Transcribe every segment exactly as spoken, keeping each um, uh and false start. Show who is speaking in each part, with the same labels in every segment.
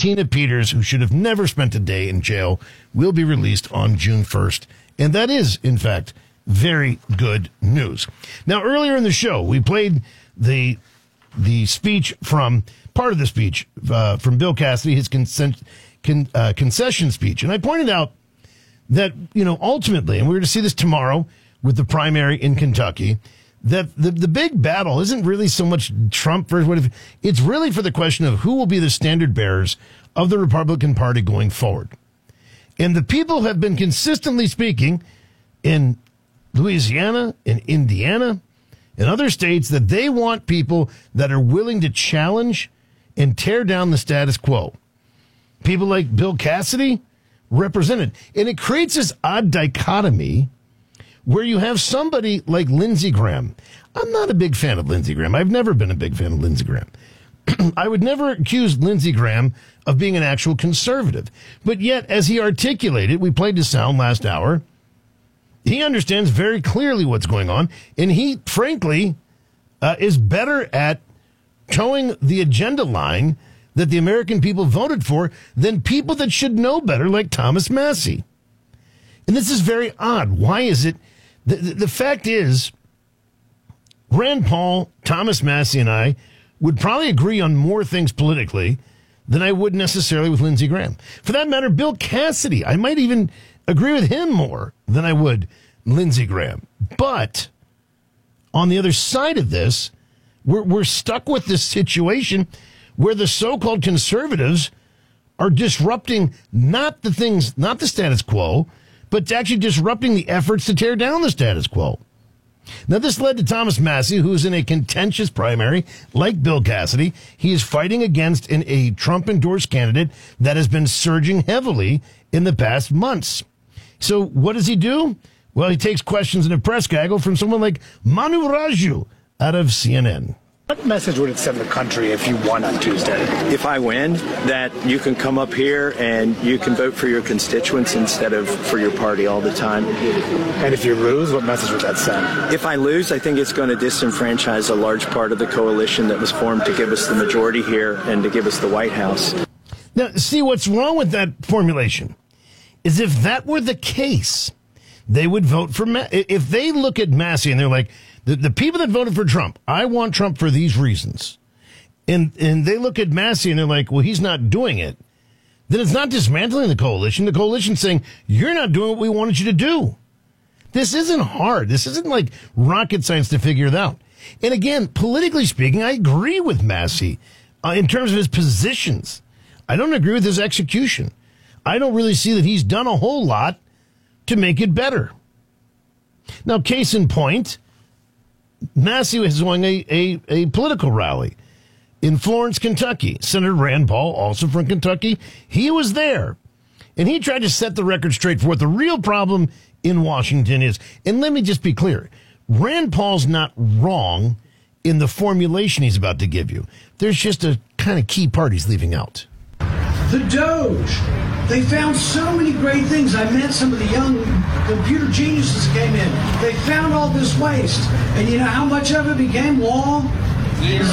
Speaker 1: Tina Peters, who should have never spent a day in jail, will be released on June first. And that is, in fact, very good news. Now, earlier in the show, we played the the speech from, part of the speech uh, from Bill Cassidy, his consent, con, uh, concession speech. And I pointed out that, you know, ultimately, and we're going to see this tomorrow with the primary in Kentucky, that the, the big battle isn't really so much Trump versus what if, it's really for the question of who will be the standard bearers of the Republican Party going forward. And the people have been consistently speaking in Louisiana, in Indiana, in other states that they want people that are willing to challenge and tear down the status quo. People like Bill Cassidy represented. And it creates this odd dichotomy where you have somebody like Lindsey Graham. I'm not a big fan of Lindsey Graham. I've never been a big fan of Lindsey Graham. I would never accuse Lindsey Graham of being an actual conservative. But yet, as he articulated, we played the sound last hour, he understands very clearly what's going on, and he, frankly, uh, is better at towing the agenda line that the American people voted for than people that should know better, like Thomas Massie. And this is very odd. Why is it? The, the, the fact is, Rand Paul, Thomas Massie, and I would probably agree on more things politically than I would necessarily with Lindsey Graham. For that matter, Bill Cassidy, I might even agree with him more than I would Lindsey Graham. But on the other side of this, we're, we're stuck with this situation where the so-called conservatives are disrupting not the things, not the status quo, but actually disrupting the efforts to tear down the status quo. Now, this led to Thomas Massie, who's in a contentious primary, like Bill Cassidy. He is fighting against an, a Trump-endorsed candidate that has been surging heavily in the past months. So what does he do? Well, he takes questions in a press gaggle from someone like Manu Raju out of C N N.
Speaker 2: What message would it send the country if you won on Tuesday?
Speaker 3: If I win, that you can come up here and you can vote for your constituents instead of for your party all the time.
Speaker 2: And if you lose, what message would that send?
Speaker 3: If I lose, I think it's going to disenfranchise a large part of the coalition that was formed to give us the majority here and to give us the White House.
Speaker 1: Now, see, what's wrong with that formulation is if that were the case, they would vote for, Ma- if they look at Massie and they're like, The, the people that voted for Trump, I want Trump for these reasons. And and they look at Massie and they're like, well, he's not doing it. Then it's not dismantling the coalition. The coalition's saying, you're not doing what we wanted you to do. This isn't hard. This isn't like rocket science to figure it out. And again, politically speaking, I agree with Massie uh, in terms of his positions. I don't agree with his execution. I don't really see that he's done a whole lot to make it better. Now, case in point, Massie was doing a, a, a political rally in Florence, Kentucky. Senator Rand Paul, also from Kentucky, he was there. And he tried to set the record straight for what the real problem in Washington is. And let me just be clear. Rand Paul's not wrong in the formulation he's about to give you. There's just a kind of key part he's leaving out.
Speaker 4: The Doge. They found so many great things. I met some of the young computer geniuses that came in. They found all this waste. And you know how much of it became law? Zero.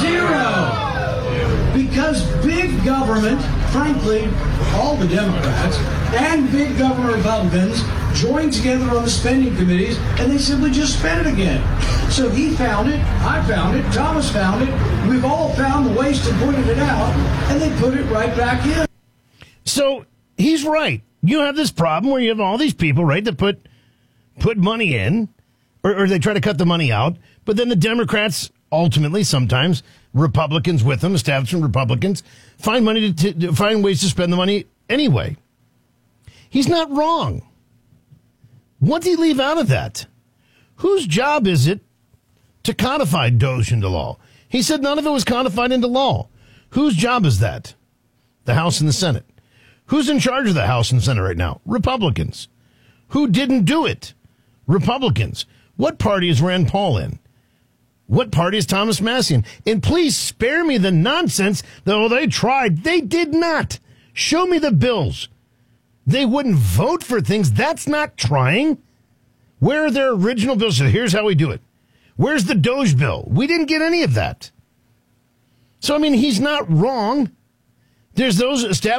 Speaker 4: Zero. Because big government, frankly, all the Democrats and big government Republicans joined together on the spending committees, and they simply just spent it again. So he found it, I found it, Thomas found it, we've all found the waste and pointed it out, and they put it right back in.
Speaker 1: So he's right. You have this problem where you have all these people, right, that put put money in, or, or they try to cut the money out, but then the Democrats, ultimately, sometimes, Republicans with them, establishment Republicans, find money to, to find ways to spend the money anyway. He's not wrong. What did he leave out of that? Whose job is it to codify Doge into law? He said none of it was codified into law. Whose job is that? The House and the Senate. Who's in charge of the House and Senate right now? Republicans. Who didn't do it? Republicans. What party is Rand Paul in? What party is Thomas Massie in? And please spare me the nonsense that, oh, they tried. They did not. Show me the bills. They wouldn't vote for things. That's not trying. Where are their original bills? So here's how we do it. Where's the Doge bill? We didn't get any of that. So, I mean, he's not wrong. There's those established